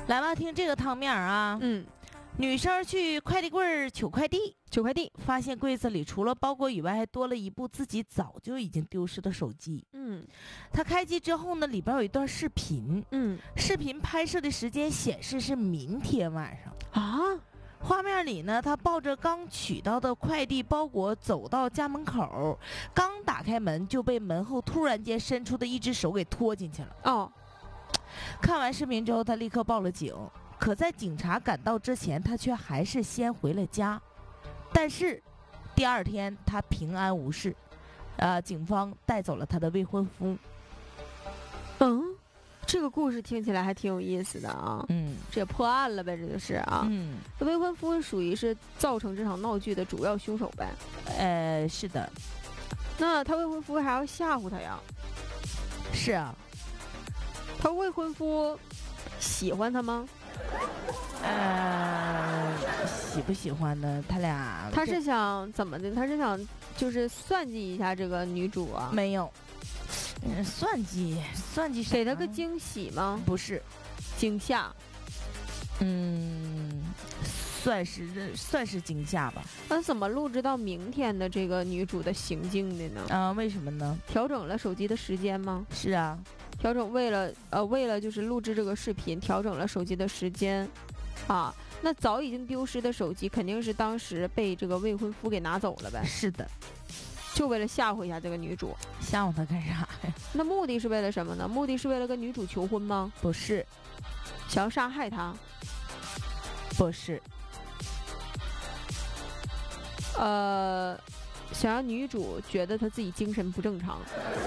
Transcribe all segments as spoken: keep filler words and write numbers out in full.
来吧，听这个汤面啊。 嗯， 女生去快递柜取快递， 取快递， 发现柜子里除了包裹以外，还多了一部自己早就已经丢失的手机。 嗯她开机之后呢，里边有一段视频， 嗯视频拍摄的时间显示是明天晚上。 啊， 画面里呢，她抱着刚取到的快递包裹走到家门口，刚打开门就被门后突然间伸出的一只手给拖进去了。 哦， 看完视频之后，她立刻报了警。可在警察赶到之前，她却还是先回了家。但是第二天她平安无事，呃，警方带走了她的未婚夫。 嗯，这个故事听起来还挺有意思的啊。 嗯这也破案了呗，这就是啊。 嗯， 未婚夫属于是造成这场闹剧的主要凶手呗。 呃，是的， 那他未婚夫还要吓唬他呀？ 是啊， 他未婚夫喜欢他吗？ 呃，喜不喜欢呢？他俩他是想怎么的？他是想就是算计一下这个女主啊？ 没有，嗯，算计算计啥给他个惊喜吗？ 不是， 惊吓。 嗯，算是算是惊吓吧。 那怎么录制到明天的这个女主的行径的呢？ 啊、为什么呢？ 调整了手机的时间吗？ 是啊， 调整为了呃为了就是录制这个视频，调整了手机的时间，啊，那早已经丢失的手机肯定是当时被这个未婚夫给拿走了呗， 是的， 就为了吓唬一下这个女主。 吓唬他干啥呀？ 那目的是为了什么呢？目的是为了跟女主求婚吗？ 不是， 想要杀害她？ 不是， 呃，想让女主觉得她自己精神不正常？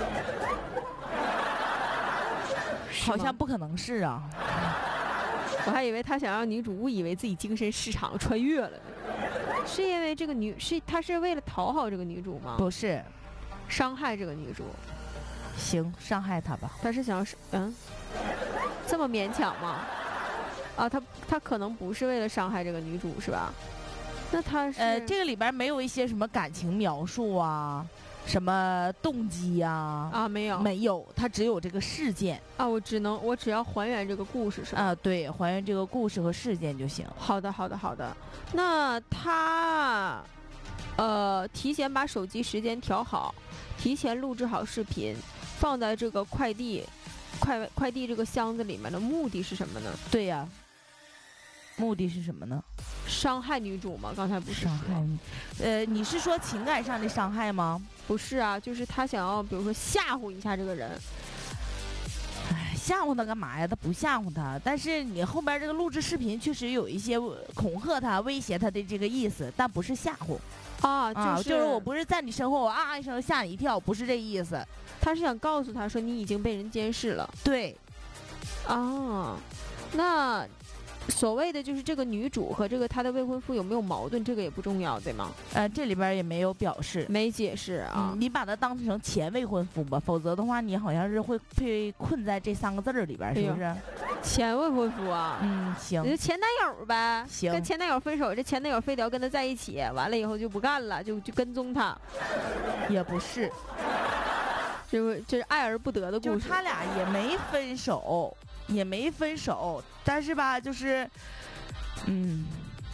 好像不可能是啊。 我还以为他想让女主误以为自己精神失常穿越了呢。是因为这个女是他是为了讨好这个女主吗？ 不是， 伤害这个女主。 行，伤害他吧。 他是想要是嗯，这么勉强吗？啊，他他可能不是为了伤害这个女主是吧？那他是呃，这个里边没有一些什么感情描述啊，什么动机呀、啊？ 啊没有没有，它只有这个事件啊，我只能我只要还原这个故事是吧？ 啊，对，还原这个故事和事件就行。 好的好的好的，那他呃提前把手机时间调好，提前录制好视频，放在这个快递快快递这个箱子里面的目的是什么呢？ 对呀、目的是什么呢？ 伤害女主吗？刚才不是伤害你，呃，你是说情感上的伤害吗？ 不是啊，就是他想要比如说吓唬一下这个人。 哎，吓唬他干嘛呀？他不吓唬他，但是你后边这个录制视频确实有一些恐吓他、威胁他的这个意思，但不是吓唬啊，就是、 啊，就是我不是在你身后我啊一声吓你一跳，不是这意思。 他是想告诉他说你已经被人监视了。 对， 啊，那所谓的就是这个女主和这个她的未婚夫有没有矛盾，这个也不重要，对吗？ 呃，这里边也没有表示， 没解释啊。 嗯，你把它当成前未婚夫吧，否则的话，你好像是会被困在这三个字儿里边，是不是？ 哎、前未婚夫啊， 嗯，行， 你就前男友呗， 行， 跟前男友分手，这前男友非得要跟他在一起，完了以后就不干了，就就跟踪他， 也不是， 这这是爱而不得的故事。 就是他俩也没分手。也没分手，但是吧，就是，嗯，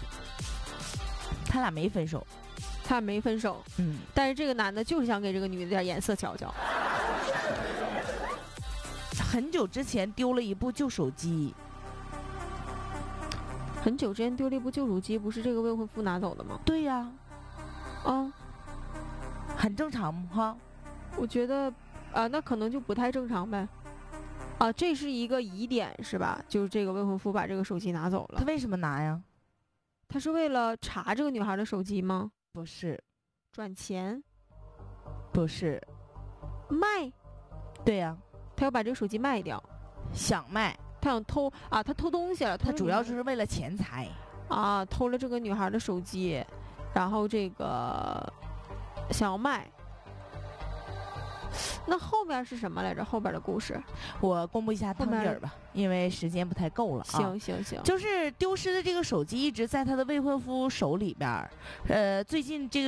他俩没分手， 他俩没分手， 嗯， 但是这个男的就是想给这个女的点颜色瞧瞧。 很久之前丢了一部旧手机， 很久之前丢了一部旧手机，不是这个未婚夫拿走的吗？ 对呀、 啊，啊， 很正常哈。 我觉得，啊，那可能就不太正常呗。啊，这是一个疑点是吧？就是这个未婚夫把这个手机拿走了。 他为什么拿呀？ 他是为了查这个女孩的手机吗？ 不是， 赚钱？ 不是， 卖？ 对呀、 他要把这个手机卖掉， 想卖， 他想偷啊，他偷东西了。 他主要就是为了钱财啊，偷了这个女孩的手机，然后这个想要卖。那后面是什么来着？后边的故事， 我公布一下汤底儿吧，因为时间不太够了啊。 行行行， 就是丢失的这个手机一直在他的未婚夫手里边儿，呃，最近这个。